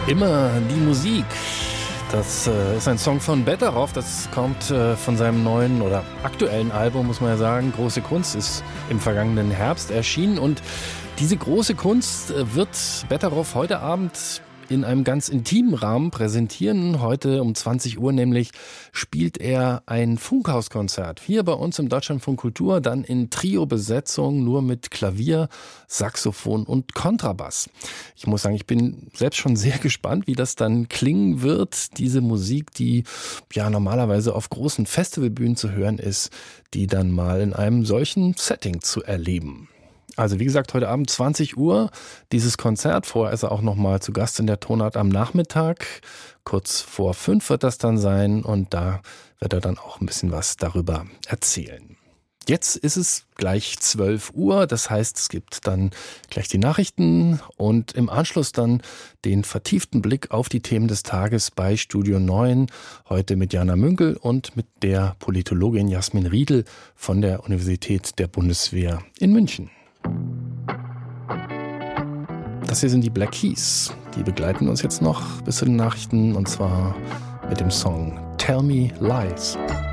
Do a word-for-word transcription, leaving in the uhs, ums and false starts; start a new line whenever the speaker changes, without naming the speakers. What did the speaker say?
Immer die Musik. Das äh, ist ein Song von Betteroff. Das kommt äh, von seinem neuen oder aktuellen Album, muss man ja sagen. Große Kunst ist im vergangenen Herbst erschienen. Und diese große Kunst äh, wird Betteroff heute Abend in einem ganz intimen Rahmen präsentieren. Heute um zwanzig Uhr nämlich spielt er ein Funkhauskonzert. Hier bei uns im Deutschlandfunk Kultur, dann in Trio-Besetzung, nur mit Klavier, Saxophon und Kontrabass. Ich muss sagen, ich bin selbst schon sehr gespannt, wie das dann klingen wird. Diese Musik, die ja normalerweise auf großen Festivalbühnen zu hören ist, die dann mal in einem solchen Setting zu erleben. Also wie gesagt, heute Abend zwanzig Uhr dieses Konzert. Vorher ist er auch noch mal zu Gast in der Tonart am Nachmittag. Kurz vor fünf wird das dann sein und da wird er dann auch ein bisschen was darüber erzählen. Jetzt ist es gleich zwölf Uhr, das heißt, es gibt dann gleich die Nachrichten und im Anschluss dann den vertieften Blick auf die Themen des Tages bei Studio neun. Heute mit Jana Münkel und mit der Politologin Jasmin Riedel von der Universität der Bundeswehr in München. Das hier sind die Black Keys. Die begleiten uns jetzt noch bis zu den Nachrichten und zwar mit dem Song Tell Me Lies.